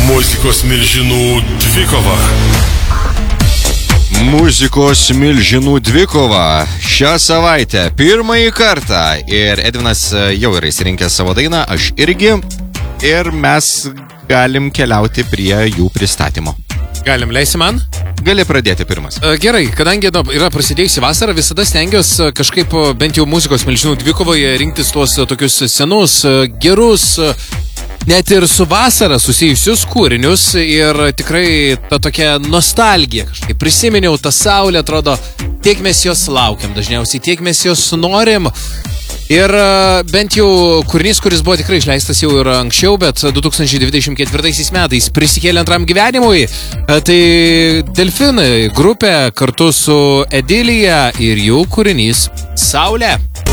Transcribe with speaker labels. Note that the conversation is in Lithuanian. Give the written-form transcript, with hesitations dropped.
Speaker 1: Muzikos milžinų dvikova.
Speaker 2: Muzikos milžinų dvikova šią savaitę pirmąjį kartą ir Edvinas jau yra įsirinkęs savo dainą, aš irgi, ir mes galim keliauti prie jų pristatymo.
Speaker 3: Galim, leisi man?
Speaker 2: Gali pradėti pirmas.
Speaker 3: Gerai, kadangi yra prasidėjusi vasara, visada stengiuosi kažkaip bent jau muzikos milžinų dvikovoje rinktis tuos tokius senus, gerus, net ir su vasara susijusius kūrinius, ir tikrai ta tokia nostalgija kažkaip. Prisiminiau tą saulę, atrodo, tiek mes jos laukiam dažniausiai, tiek mes jos norim. Ir bent jau kūrinys, kuris buvo tikrai išleistas jau ir anksčiau, bet 2024 metais prisikėlė antram gyvenimui, tai Delfinai grupė kartu su Edilija ir jų kūrinys Saulė.